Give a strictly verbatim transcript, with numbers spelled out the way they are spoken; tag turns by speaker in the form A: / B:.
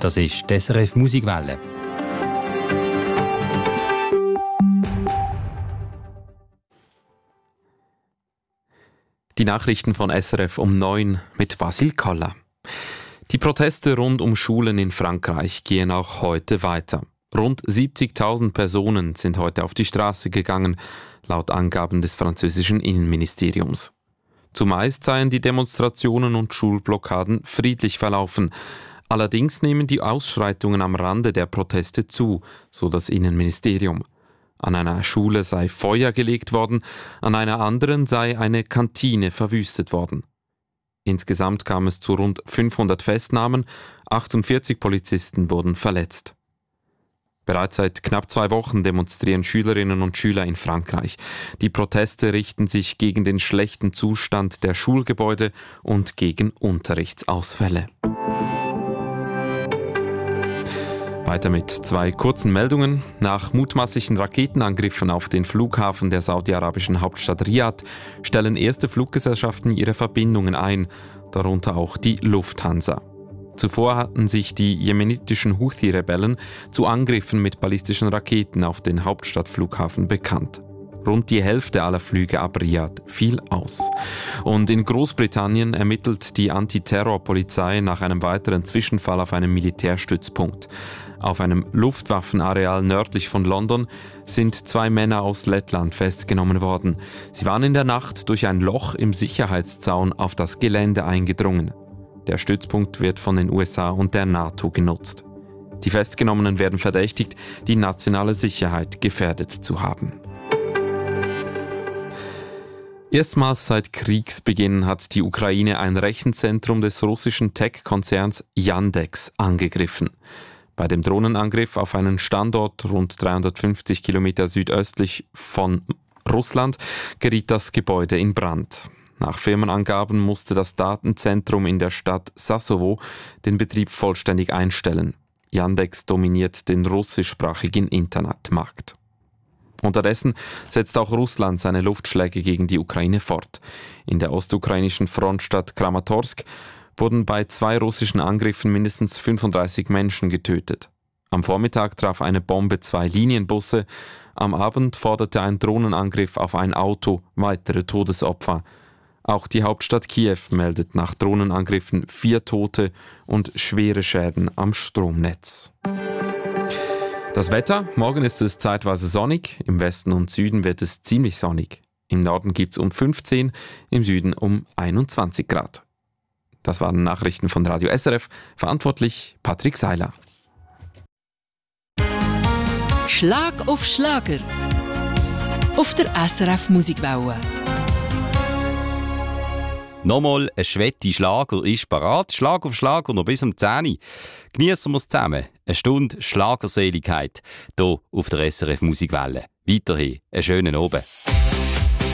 A: Das ist die S R F Musikwelle.
B: Die Nachrichten von S R F um neun mit Basil Koller. Die Proteste rund um Schulen in Frankreich gehen auch heute weiter. Rund siebzigtausend Personen sind heute auf die Straße gegangen, laut Angaben des französischen Innenministeriums. Zumeist seien die Demonstrationen und Schulblockaden friedlich verlaufen. Allerdings nehmen die Ausschreitungen am Rande der Proteste zu, so das Innenministerium. An einer Schule sei Feuer gelegt worden, an einer anderen sei eine Kantine verwüstet worden. Insgesamt kam es zu rund fünfhundert Festnahmen, achtundvierzig Polizisten wurden verletzt. Bereits seit knapp zwei Wochen demonstrieren Schülerinnen und Schüler in Frankreich. Die Proteste richten sich gegen den schlechten Zustand der Schulgebäude und gegen Unterrichtsausfälle. Weiter mit zwei kurzen Meldungen. Nach mutmaßlichen Raketenangriffen auf den Flughafen der saudi-arabischen Hauptstadt Riad stellen erste Fluggesellschaften ihre Verbindungen ein, darunter auch die Lufthansa. Zuvor hatten sich die jemenitischen Houthi-Rebellen zu Angriffen mit ballistischen Raketen auf den Hauptstadtflughafen bekannt. Rund die Hälfte aller Flüge ab Riad fiel aus. Und in Großbritannien ermittelt die Antiterrorpolizei nach einem weiteren Zwischenfall auf einem Militärstützpunkt. Auf einem Luftwaffenareal nördlich von London sind zwei Männer aus Lettland festgenommen worden. Sie waren in der Nacht durch ein Loch im Sicherheitszaun auf das Gelände eingedrungen. Der Stützpunkt wird von den U S A und der NATO genutzt. Die Festgenommenen werden verdächtigt, die nationale Sicherheit gefährdet zu haben. Erstmals seit Kriegsbeginn hat die Ukraine ein Rechenzentrum des russischen Tech-Konzerns Yandex angegriffen. Bei dem Drohnenangriff auf einen Standort rund dreihundertfünfzig Kilometer südöstlich von Russland geriet das Gebäude in Brand. Nach Firmenangaben musste das Datenzentrum in der Stadt Sassovo den Betrieb vollständig einstellen. Yandex dominiert den russischsprachigen Internetmarkt. Unterdessen setzt auch Russland seine Luftschläge gegen die Ukraine fort. In der ostukrainischen Frontstadt Kramatorsk wurden bei zwei russischen Angriffen mindestens fünfunddreißig Menschen getötet. Am Vormittag traf eine Bombe zwei Linienbusse. Am Abend forderte ein Drohnenangriff auf ein Auto weitere Todesopfer. Auch die Hauptstadt Kiew meldet nach Drohnenangriffen vier Tote und schwere Schäden am Stromnetz. Das Wetter: Morgen ist es zeitweise sonnig, im Westen und Süden wird es ziemlich sonnig. Im Norden gibt es um fünfzehn, im Süden um einundzwanzig Grad. Das waren Nachrichten von Radio S R F, verantwortlich Patrick Seiler.
C: Schlag auf Schlager auf der S R F Musikwelle.
D: Nochmal ein Schwette Schlager ist parat. Schlag auf Schlager noch bis um zehn Uhr. Geniessen wir es zusammen. Eine Stunde Schlagerseligkeit hier auf der S R F Musikwelle. Weiterhin einen schönen Abend.